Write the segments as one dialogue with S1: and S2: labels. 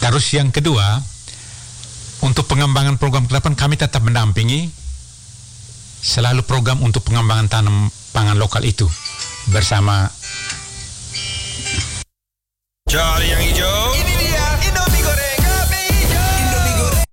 S1: Terus yang kedua, untuk pengembangan program ke depan kami tetap mendampingi selalu program untuk pengembangan tanam pangan lokal itu bersama
S2: Cari yang hijau. Ini dia Indomie goreng kami hijau. Indomie goreng.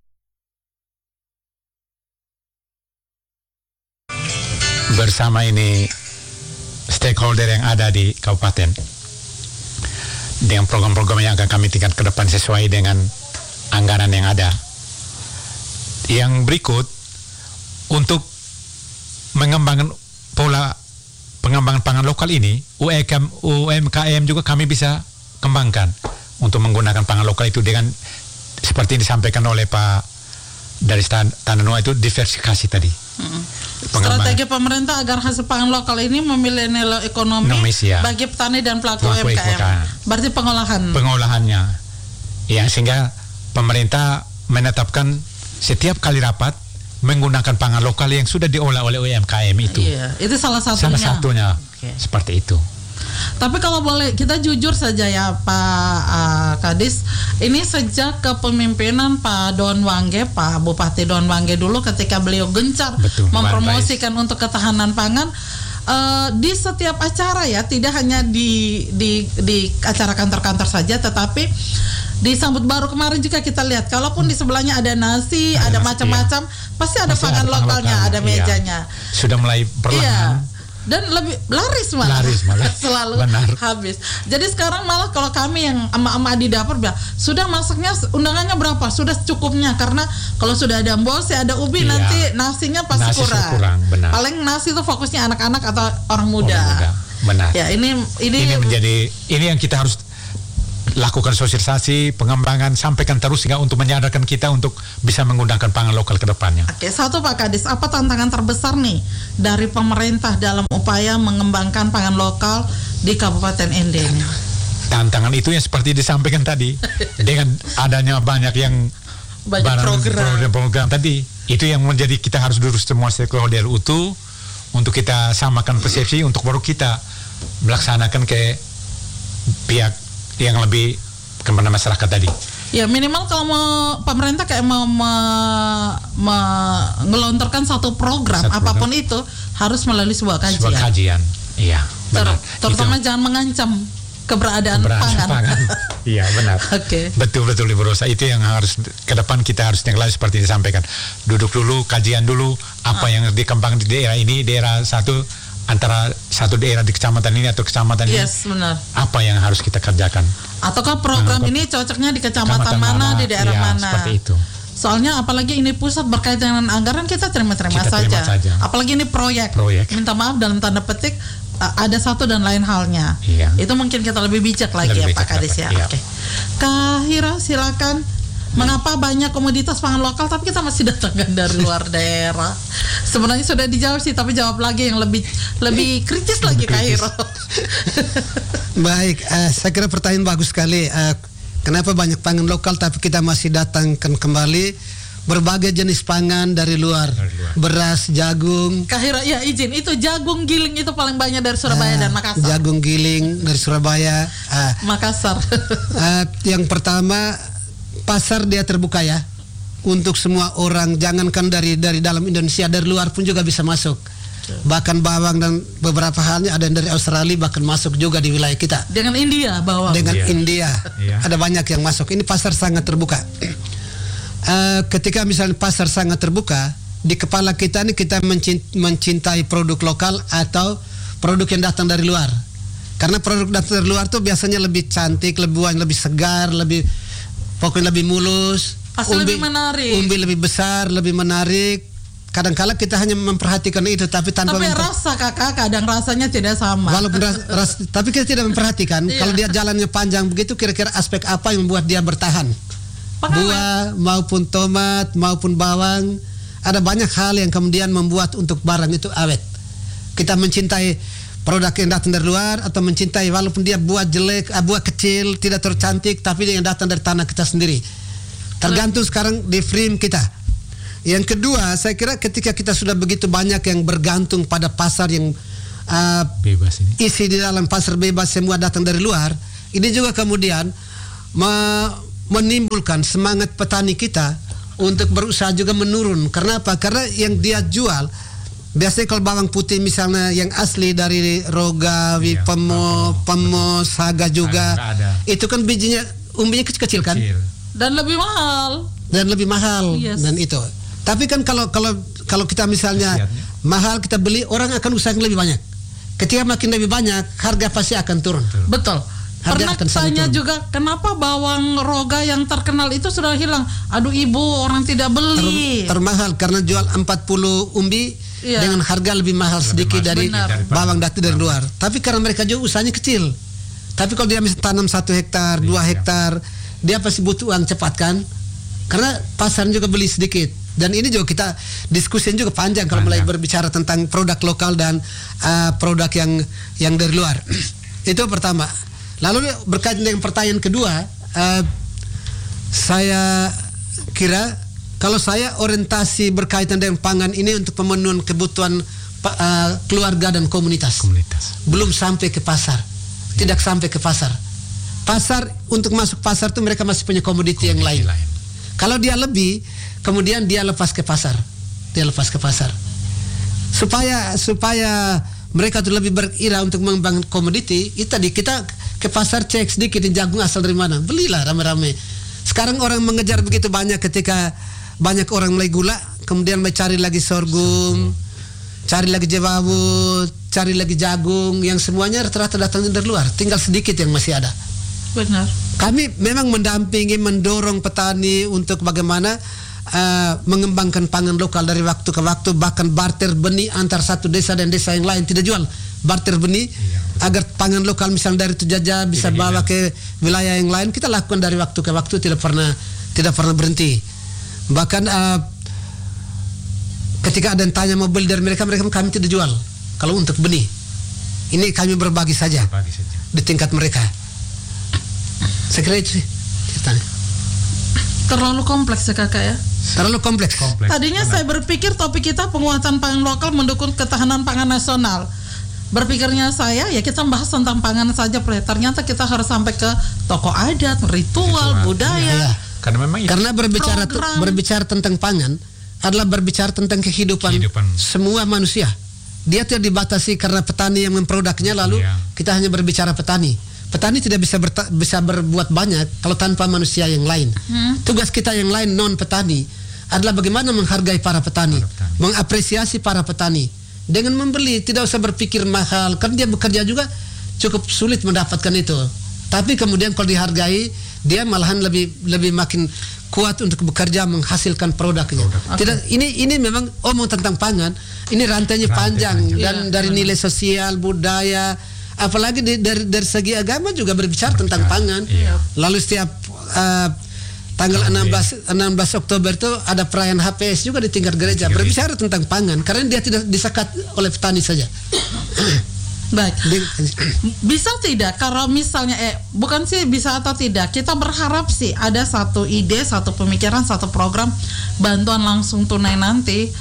S1: bersama ini stakeholder yang ada di kabupaten dengan program-program yang akan kami tingkat ke depan sesuai dengan anggaran yang ada. Yang berikut, untuk mengembangkan pola pengembangan pangan lokal ini, UMKM juga kami bisa kembangkan untuk menggunakan pangan lokal itu dengan seperti yang disampaikan oleh Pak dari Tanah itu diversifikasi tadi.
S3: Strategi pemerintah agar hasil pangan lokal ini memiliki nilai ekonomi bagi petani dan pelaku UMKM. Berarti
S1: pengolahannya, ya, sehingga pemerintah menetapkan setiap kali rapat menggunakan pangan lokal yang sudah diolah oleh UMKM itu.
S3: Iya, itu salah satunya.
S1: Salah satunya, seperti itu.
S3: Tapi kalau boleh kita jujur saja ya Pak Kadis, ini sejak kepemimpinan Pak Don Wangge, Pak Bupati Don Wangge dulu ketika beliau gencar mempromosikan untuk ketahanan pangan di setiap acara ya, tidak hanya di acara kantor-kantor saja, tetapi di sambut baru kemarin juga kita lihat, kalaupun di sebelahnya ada nasi, ada macam-macam, pasti ada pangan lokalnya, ada mejanya.
S1: Sudah mulai perlahan.
S3: Dan lebih laris malah selalu habis. Jadi sekarang malah kalau kami yang emak-emak di dapur bilang, sudah masaknya undangannya berapa? Sudah cukupnya, karena kalau sudah ada embos, ada ubi, nanti nasinya pasti kurang. Paling nasi itu fokusnya anak-anak atau orang muda.
S1: Benar.
S3: Ya, ini
S1: menjadi ini yang kita harus lakukan, sosialisasi, pengembangan, sampaikan terus sehingga untuk menyadarkan kita untuk bisa menggunakan pangan lokal ke depannya.
S3: Oke, satu Pak Kadis, apa tantangan terbesar nih dari pemerintah dalam upaya mengembangkan pangan lokal di Kabupaten Ende ini?
S1: Tantangan itu yang seperti disampaikan tadi, dengan adanya banyak program tadi, itu yang menjadi kita harus duduk semua stakeholder utuh untuk kita samakan persepsi, untuk baru kita melaksanakan ke pihak yang lebih kepada masyarakat tadi.
S3: Ya, minimal kalau pemerintah kayak mau mengelontorkan satu program, apapun itu harus melalui sebuah kajian.
S1: Iya, benar.
S3: Terutama jangan mengancam keberadaan pangan.
S1: Iya, benar.
S3: Oke.
S1: Betul Ibu Rosa. Itu yang harus ke depan kita harus yang lain seperti disampaikan. Duduk dulu, kajian dulu apa yang dikembangkan di daerah ini, daerah satu, antara satu daerah di kecamatan ini atau kecamatan ini.
S3: Yes, benar.
S1: Apa yang harus kita kerjakan?
S3: Ataukah program ini cocoknya di kecamatan mana, di daerah mana?
S1: Seperti itu.
S3: Soalnya apalagi ini pusat berkaitan dengan anggaran, kita terima saja. Apalagi ini proyek. Minta maaf dalam tanda petik ada satu dan lain halnya.
S1: Iya.
S3: Itu mungkin kita lebih bijak lagi Pak Kadis ya.
S1: Iya.
S3: Oke. Kak Hira, silakan. Mengapa banyak komoditas pangan lokal tapi kita masih datangkan dari luar daerah? Sebenarnya sudah dijawab sih, tapi jawab lagi yang lebih kritis lagi Kak Hiro.
S4: Baik, saya kira pertanyaan bagus sekali. Kenapa banyak pangan lokal tapi kita masih datangkan kembali berbagai jenis pangan dari luar. Beras, jagung.
S3: Kak Hiro, ya izin, itu jagung giling itu paling banyak dari Surabaya dan Makassar.
S4: Jagung giling dari Surabaya,
S3: Makassar.
S4: Yang pertama, pasar dia terbuka ya untuk semua orang, jangankan dari dalam Indonesia, dari luar pun juga bisa masuk. Bahkan bawang dan beberapa halnya ada yang dari Australia bahkan masuk juga di wilayah kita.
S3: Dengan India bawang.
S4: Dengan India. Ada banyak yang masuk. Ini pasar sangat terbuka. Ketika misalnya pasar sangat terbuka, di kepala kita ini kita mencintai produk lokal atau produk yang datang dari luar. Karena produk datang dari luar tuh biasanya lebih cantik, lebih segar, pokoknya lebih mulus,
S3: lebih menarik.
S4: Umbi lebih besar, lebih menarik. Kadang-kala kita hanya memperhatikan itu, tapi
S3: rasa kadang rasanya tidak sama.
S4: Walaupun tapi kita tidak memperhatikan. Kalau dia jalannya panjang begitu, kira-kira aspek apa yang membuat dia bertahan? Buah maupun tomat maupun bawang, ada banyak hal yang kemudian membuat untuk barang itu awet. Kita mencintai produk yang datang dari luar atau mencintai walaupun dia buah jelek, buah kecil, tidak tercantik, tapi dia yang datang dari tanah kita sendiri. Tergantung sekarang di frame kita. Yang kedua, saya kira ketika kita sudah begitu banyak yang bergantung pada pasar yang
S1: bebas ini,
S4: isi di dalam pasar bebas semua datang dari luar, ini juga kemudian menimbulkan semangat petani kita untuk berusaha juga menurun. Karena apa? Karena yang dia jual biasanya kalau bawang putih misalnya yang asli dari Rogawi, Pemo, Saga juga, itu kan bijinya umbinya kecil-kecil kan?
S3: Dan lebih mahal. Yes.
S4: Dan itu. Tapi kan kalau kita misalnya mahal kita beli, orang akan usaha lebih banyak. Ketika makin lebih banyak, harga pasti akan turun.
S3: Betul. Pernah tanya juga kenapa bawang Roga yang terkenal itu sudah hilang. Aduh ibu, orang tidak beli.
S4: Termahal karena jual 40 umbi dengan harga lebih mahal sedikit dari bawang dati dari luar. Tapi karena mereka juga usahanya kecil. Tapi kalau dia bisa tanam 1 hektar, 2 hektar, dia pasti butuh uang cepat kan? Karena pasar juga beli sedikit. Dan ini juga kita diskusinya juga panjang kalau mulai berbicara tentang produk lokal dan produk yang dari luar. Itu pertama. Lalu berkaitan dengan pertanyaan kedua, saya kira kalau saya orientasi berkaitan dengan pangan ini untuk pemenuhan kebutuhan keluarga dan komunitas. Belum sampai ke pasar. Tidak sampai ke pasar. Pasar, untuk masuk pasar itu mereka masih punya komoditi yang lain. Kalau dia lebih, kemudian dia lepas ke pasar. Supaya mereka tuh lebih berkira untuk mengembangkan komoditi. Itu tadi kita ke pasar cek sedikit di jagung asal dari mana, belilah rame-rame. Sekarang orang mengejar begitu banyak ketika banyak orang mulai gula, kemudian mencari lagi sorghum, cari lagi jewawut, cari lagi jagung, yang semuanya rata-rata datang dari luar. Tinggal sedikit yang masih ada.
S3: Benar.
S4: Kami memang mendampingi, mendorong petani untuk bagaimana mengembangkan pangan lokal dari waktu ke waktu, bahkan barter benih antar satu desa dan desa yang lain, tidak jual, barter benih agar pangan lokal misalnya dari Tujaja bisa bawa ke wilayah yang lain. Kita lakukan dari waktu ke waktu, tidak pernah berhenti. Bahkan ketika ada yang tanya mau beli dari mereka kami tidak jual. Kalau untuk benih ini kami berbagi saja di tingkat mereka. Saya kira itu sih ceritanya.
S3: Terlalu kompleks ya kakak ya?
S4: Terlalu kompleks.
S3: Tadinya saya berpikir topik kita penguatan pangan lokal mendukung ketahanan pangan nasional. Berpikirnya saya ya kita bahas tentang pangan saja, ternyata kita harus sampai ke tokoh adat, ritual, budaya.
S4: Karena berbicara tentang pangan adalah berbicara tentang kehidupan semua manusia. Dia tidak dibatasi karena petani yang memproduknya, lalu kita hanya berbicara petani. Petani tidak bisa berbuat banyak kalau tanpa manusia yang lain. Tugas kita yang lain non petani adalah bagaimana menghargai para petani, mengapresiasi para petani dengan membeli. Tidak usah berpikir mahal, karena dia bekerja juga cukup sulit mendapatkan itu. Tapi kemudian kalau dihargai, dia malahan lebih makin kuat untuk bekerja menghasilkan produknya. Tidak, ini memang omong tentang pangan, ini rantainya panjang dan dari nilai sosial, budaya, apalagi dari segi agama juga berbicara tentang pangan. Lalu setiap tanggal 16 Oktober itu ada perayaan HPS juga di tingkat gereja, berbicara tentang pangan karena dia tidak disekat oleh petani saja.
S3: Baik. Bisa tidak kalau misalnya bukan sih bisa atau tidak, kita berharap sih ada satu ide, satu pemikiran, satu program bantuan langsung tunai nanti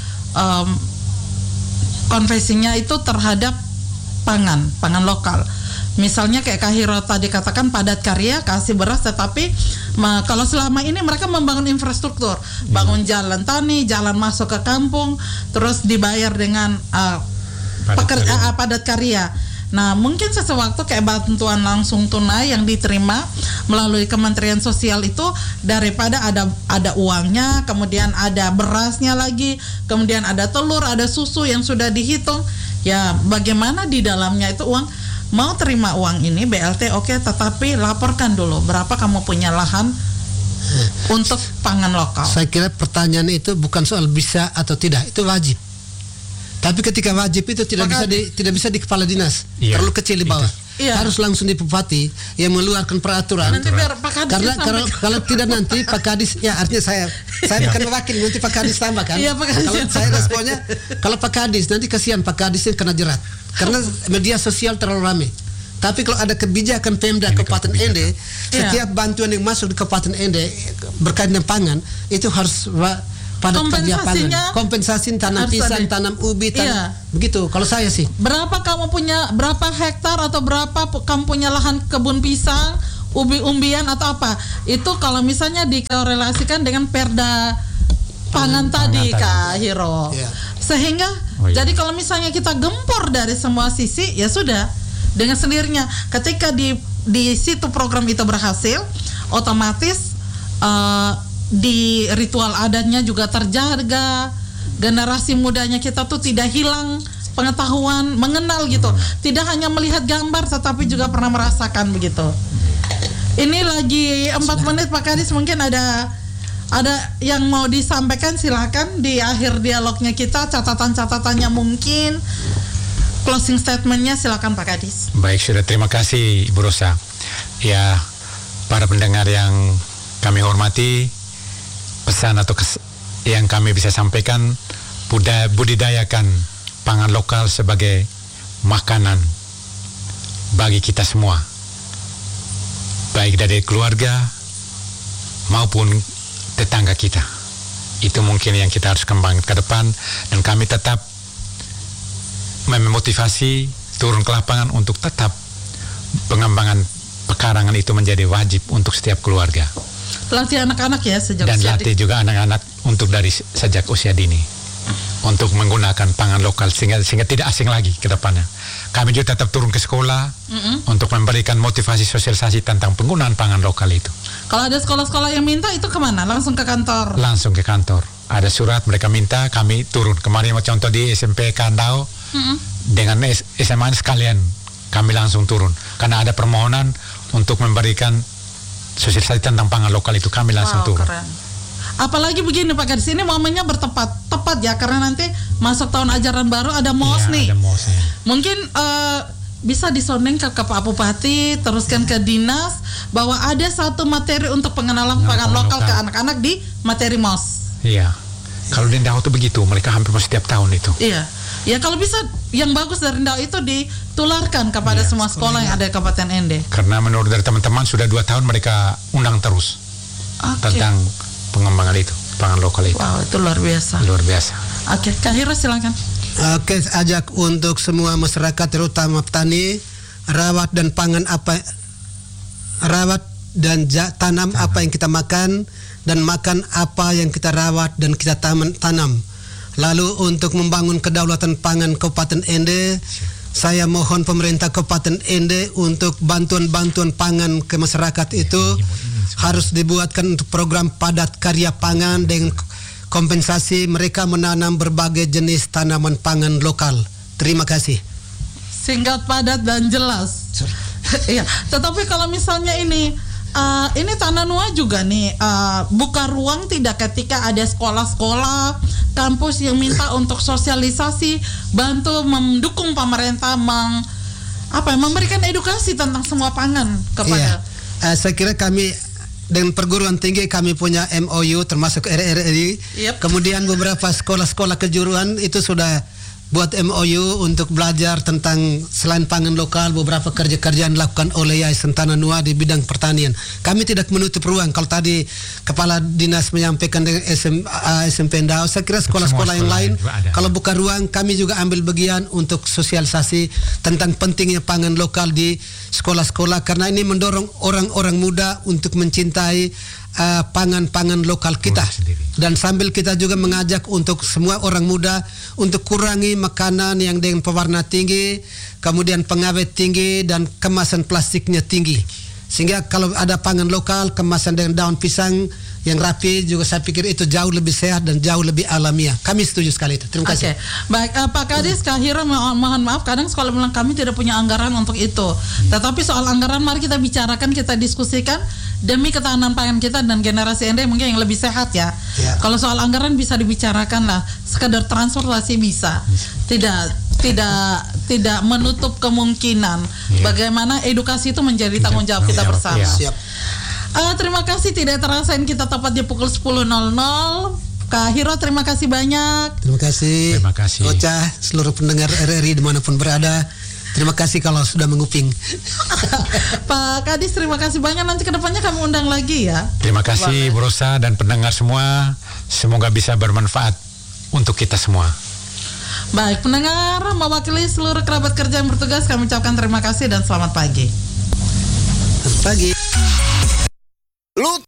S3: konversinya itu terhadap pangan lokal. Misalnya kayak Kak Hiro tadi katakan padat karya, kasih beras, tetapi kalau selama ini mereka membangun infrastruktur, bangun jalan tani, jalan masuk ke kampung, terus dibayar dengan padat karya. Nah, mungkin sesuatu kayak bantuan langsung tunai yang diterima melalui Kementerian Sosial itu, daripada ada uangnya, kemudian ada berasnya lagi, kemudian ada telur, ada susu yang sudah dihitung. Ya, bagaimana di dalamnya itu uang, mau terima uang ini BLT oke, tetapi laporkan dulu berapa kamu punya lahan untuk pangan lokal.
S4: Saya kira pertanyaan itu bukan soal bisa atau tidak, itu wajib. Tapi ketika wajib itu tidak bisa di kepala dinas, terlalu kecil di bawah. Harus langsung di bupati yang mengeluarkan peraturan.
S3: Nanti biar Pak Kadis
S4: karena kalau tidak nanti Pak Kadis, ya artinya saya bukan mewakili, nanti Pak Kadis tambah kan.
S3: Iya, Pak Kadis.
S4: Kalau saya responnya, kalau Pak Kadis nanti kasihan Pak Kadis yang kena jerat karena media sosial terlalu ramai. Tapi kalau ada kebijakan Pemda Kabupaten Ende, setiap bantuan yang masuk di Kabupaten Ende berkaitan dengan pangan itu harus pada kerja pangan, kompensasi tanam pisang, tanam ubi, begitu. Kalau saya sih,
S3: berapa hektar atau berapa kamu punya lahan kebun pisang umbi-umbian atau apa. Itu kalau misalnya dikorelasikan dengan perda pangan tadi Kak Hiro. Sehingga jadi kalau misalnya kita gempor dari semua sisi, ya sudah dengan sendirinya ketika di situ program itu berhasil, otomatis di ritual adatnya juga terjaga, generasi mudanya kita tuh tidak hilang pengetahuan, mengenal gitu. Tidak hanya melihat gambar tetapi juga pernah merasakan begitu. Ini lagi 4 menit Pak Kadis, mungkin ada yang mau disampaikan, silakan di akhir dialognya kita, catatan-catatannya mungkin, closing statementnya silakan Pak Kadis.
S1: Baik, sudah, terima kasih Ibu Rosa. Ya, para pendengar yang kami hormati, pesan atau yang kami bisa sampaikan, budidayakan pangan lokal sebagai makanan bagi kita semua, baik dari keluarga maupun tetangga kita. Itu mungkin yang kita harus kembangkan ke depan, dan kami tetap memotivasi turun ke lapangan untuk tetap pengembangan pekarangan itu menjadi wajib untuk setiap keluarga.
S3: Latih anak-anak ya sejak
S1: dan
S3: usia
S1: latih juga anak-anak untuk dari sejak usia dini untuk menggunakan pangan lokal sehingga tidak asing lagi ke depannya. Kami juga tetap turun ke sekolah untuk memberikan motivasi sosialisasi tentang penggunaan pangan lokal itu.
S3: Kalau ada sekolah-sekolah yang minta, itu kemana? Langsung ke kantor?
S1: Langsung ke kantor. Ada surat mereka minta, kami turun. Kemarin contoh di SMP Kandau dengan SMA sekalian kami langsung turun karena ada permohonan untuk memberikan sosialisasi tentang pangan lokal itu, kami langsung turun.
S3: Keren. Apalagi begini Pak Kadis, ini momennya tepat ya, karena nanti masuk tahun ajaran baru, ada MOS nih.
S1: Ada MOS, ya.
S3: Mungkin bisa disondeng ke Pak Bupati, teruskan ke dinas bahwa ada satu materi untuk pengenalan pangan lokal ke anak-anak di materi MOS.
S1: Iya. Kalau di Ndau itu begitu, mereka hampir setiap tahun itu.
S3: Iya. Ya kalau bisa yang bagus dari Ndau itu ditularkan kepada semua sekolah yang ada di Kabupaten Ende.
S1: Karena menurut dari teman-teman sudah 2 tahun mereka undang terus tentang pengembangan itu, pangan lokal itu.
S3: Wow, itu luar biasa.
S1: Luar biasa.
S3: Oke, Kak Hiro silakan.
S4: Oke, ajak untuk semua masyarakat terutama petani, rawat dan tanam apa yang kita makan, dan makan apa yang kita rawat dan kita tanam. Lalu untuk membangun kedaulatan pangan Kabupaten Ende, saya mohon pemerintah Kabupaten Ende untuk bantuan-bantuan pangan ke masyarakat itu harus dibuatkan untuk program padat karya pangan dengan kompensasi mereka menanam berbagai jenis tanaman pangan lokal. Terima kasih.
S3: Singkat, padat, dan jelas. Iya. Tetapi kalau misalnya ini Tanah Nuwa juga nih buka ruang tidak ketika ada sekolah-sekolah, kampus yang minta untuk sosialisasi, bantu mendukung pemerintah memberikan edukasi tentang semua pangan kepada.
S4: Saya kira kami dengan perguruan tinggi kami punya MOU termasuk RRI. Kemudian beberapa sekolah-sekolah kejuruan itu sudah buat MOU untuk belajar tentang selain pangan lokal, beberapa kerja-kerja yang dilakukan oleh Yayasan Tanah Nuwa di bidang pertanian. Kami tidak menutup ruang. Kalau tadi Kepala Dinas menyampaikan dengan SMP Ndau, saya kira sekolah-sekolah yang lain kalau buka ruang, kami juga ambil bagian untuk sosialisasi tentang pentingnya pangan lokal di sekolah-sekolah, karena ini mendorong orang-orang muda untuk mencintai pangan-pangan lokal kita, dan sambil kita juga mengajak untuk semua orang muda untuk kurangi makanan yang dengan pewarna tinggi, kemudian pengawet tinggi, dan kemasan plastiknya tinggi, sehingga kalau ada pangan lokal kemasan dengan daun pisang yang rapi juga, saya pikir itu jauh lebih sehat dan jauh lebih alamiah. Kami setuju sekali itu. Terima kasih.
S3: Baik, Pak Kadis, Kak Hiro, mohon maaf kadang sekolah bilang kami tidak punya anggaran untuk itu. Tetapi soal anggaran mari kita bicarakan, kita diskusikan demi ketahanan pangan kita dan generasi Ende mungkin yang lebih sehat ya. Kalau soal anggaran bisa dibicarakan lah, sekedar transportasi bisa. Tidak menutup kemungkinan bagaimana edukasi itu menjadi tanggung jawab kita bersama.
S4: Siap.
S3: Terima kasih, tidak terasa kita tepat di pukul 10.00. Kak Hiro, terima kasih banyak.
S4: Terima kasih. Ocha, seluruh pendengar RRI dimanapun berada. Terima kasih kalau sudah menguping.
S3: Pak Kadis, terima kasih banyak. Nanti kedepannya kami undang lagi ya.
S1: Terima kasih Bu Rosa dan pendengar semua. Semoga bisa bermanfaat untuk kita semua.
S3: Baik, pendengar, mewakili seluruh kerabat kerja yang bertugas, kami ucapkan terima kasih dan selamat pagi.
S4: Selamat pagi.
S5: Lu